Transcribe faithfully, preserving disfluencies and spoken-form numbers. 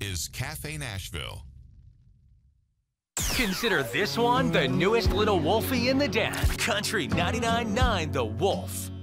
is Cafe Nashville. Consider this one the newest little wolfie in the den. Country ninety-nine point nine The Wolf.